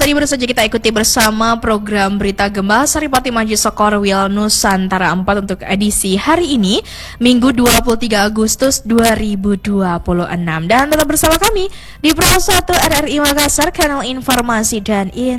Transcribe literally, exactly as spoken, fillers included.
tadi baru saja kita ikuti bersama program Berita Gembala Saripati Maju Sokorwil Nusantara empat untuk edisi hari ini, Minggu dua puluh tiga Agustus dua ribu dua puluh enam. Dan tetap bersama kami di Pro satu R R I Makassar, kanal informasi dan informasi.